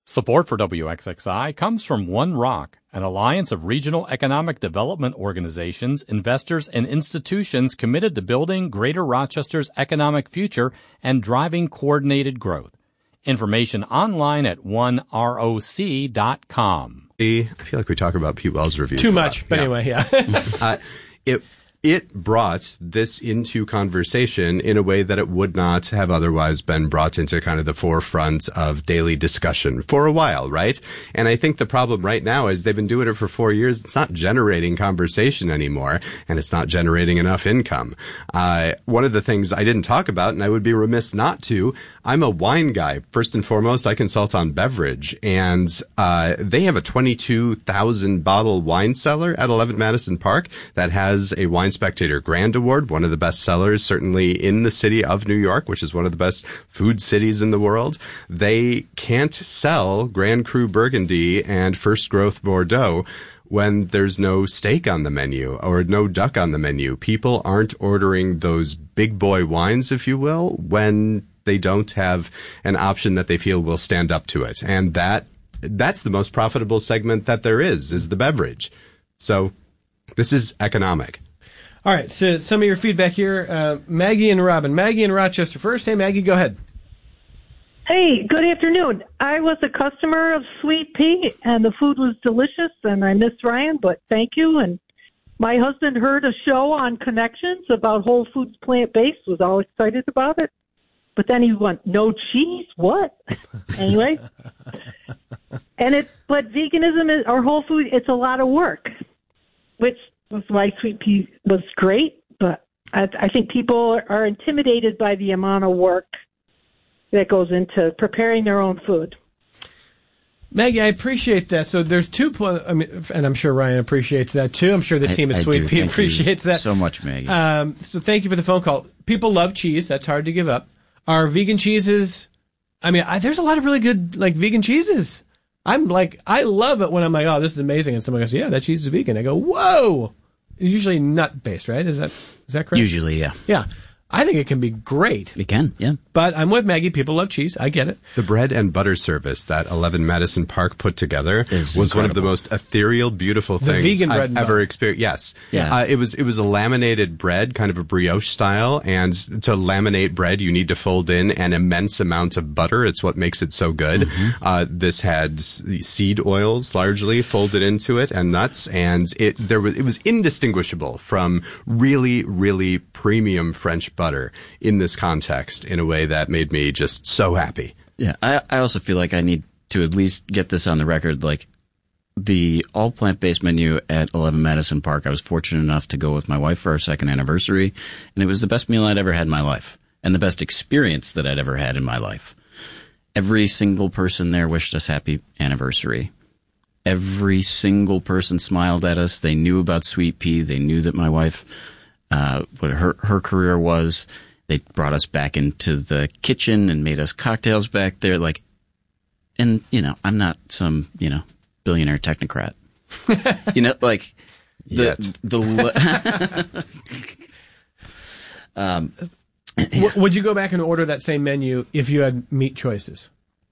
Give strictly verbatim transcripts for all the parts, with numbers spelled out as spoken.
Support for W X X I comes from One Rock, an alliance of regional economic development organizations, investors, and institutions committed to building Greater Rochester's economic future and driving coordinated growth. Information online at one roc dot com. I feel like we talk about Pete Wells reviews Too much, but yeah. Anyway, yeah. uh, it it brought this into conversation in a way that it would not have otherwise been brought into kind of the forefront of daily discussion for a while, right? And I think the problem right now is they've been doing it for four years. It's not generating conversation anymore, and it's not generating enough income. Uh, one of the things I didn't talk about, and I would be remiss not to, I'm a wine guy. First and foremost, I consult on beverage, and uh, they have a twenty-two thousand bottle wine cellar at eleven Madison Park that has a Wine Spectator Grand Award, one of the best sellers certainly in the city of New York, which is one of the best food cities in the world. They can't sell Grand Cru Burgundy and First Growth Bordeaux when there's no steak on the menu or no duck on the menu. People aren't ordering those big boy wines, if you will, when they don't have an option that they feel will stand up to it. And that that's the most profitable segment that there is, is the beverage. So this is economic. All right, so some of your feedback here. Uh, Maggie and Robin. Maggie in Rochester first. Hey, Maggie, go ahead. Hey, good afternoon. I was a customer of Sweet Pea, and the food was delicious, and I miss Ryan, but thank you. And my husband heard a show on Connections about Whole Foods plant-based, was all excited about it. But then he went, no cheese? What? Anyway. And it, but veganism is, or whole food, it's a lot of work, which was why Sweet Pea was great. But I, I think people are intimidated by the amount of work that goes into preparing their own food. Maggie, I appreciate that. So there's two, pl- I mean, and I'm sure Ryan appreciates that too. I'm sure the team I, at I Sweet do. Pea Thank appreciates you that so much, Maggie. Um, so thank you for the phone call. People love cheese. That's hard to give up. Are vegan cheeses? I mean, I, there's a lot of really good like vegan cheeses. I'm like, I love it when I'm like, oh, this is amazing, and someone goes, yeah, that cheese is vegan. I go, whoa. Usually nut based, right? Is that is that correct? Usually, yeah. Yeah. I think it can be great. It can, yeah. But I'm with Maggie. People love cheese. I get it. The bread and butter service that eleven Madison Park put together Is was incredible. one of the most ethereal, beautiful The things vegan bread I've and ever butter. experienced. Yes. Yeah. Uh, it was it was a laminated bread, kind of a brioche style. And to laminate bread, you need to fold in an immense amount of butter. It's what makes it so good. Mm-hmm. Uh, this had seed oils largely folded into it and nuts. And it there was it was indistinguishable from really, really premium French butter in this context in a way that made me just so happy. Yeah, I, I also feel like I need to at least get this on the record. Like the all plant-based menu at eleven Madison Park, I was fortunate enough to go with my wife for our second anniversary, and it was the best meal I'd ever had in my life and the best experience that I'd ever had in my life. Every single person there wished us happy anniversary. Every single person smiled at us. They knew about Sweet Pea. They knew that my wife, uh, what her, her career was. They brought us back into the kitchen and made us cocktails back there. Like, and, you know, I'm not some, you know, billionaire technocrat. you know, like, the, Yet. the, um, W- would you go back and order that same menu if you had meat choices?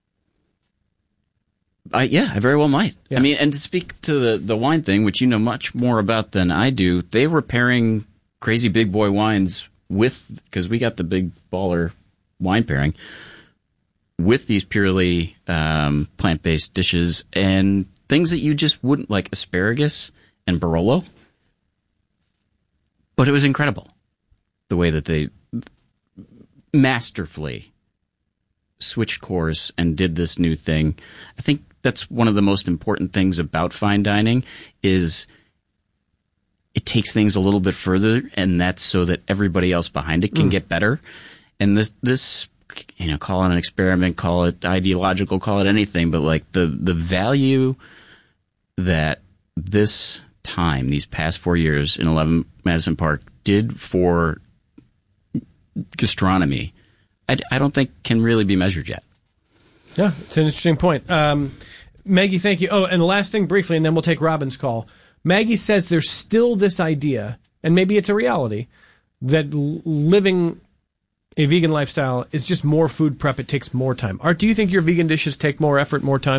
I, yeah, I very well might. Yeah. I mean, and to speak to the, the wine thing, which you know much more about than I do, they were pairing crazy big boy wines with, because we got the big baller wine pairing, with these purely um, plant-based dishes and things that you just wouldn't, like asparagus and Barolo. But it was incredible, the way that they masterfully switched course and did this new thing. I think that's one of the most important things about fine dining is it takes things a little bit further, and that's so that everybody else behind it can mm. get better. And this, this, you know, call it an experiment, call it ideological, call it anything, but like the, the value that this time, these past four years in eleven Madison Park did for gastronomy, I, I don't think can really be measured yet. Yeah, it's an interesting point. Um, Maggie, thank you. Oh, and the last thing briefly, and then we'll take Robin's call. Maggie says there's still this idea, and maybe it's a reality, that l- living a vegan lifestyle is just more food prep. It takes more time. Art, do you think your vegan dishes take more effort, more time?